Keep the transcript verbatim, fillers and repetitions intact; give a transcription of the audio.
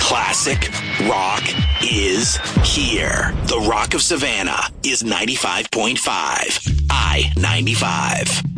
Classic rock is here. The Rock of Savannah is ninety-five point five. I ninety-five.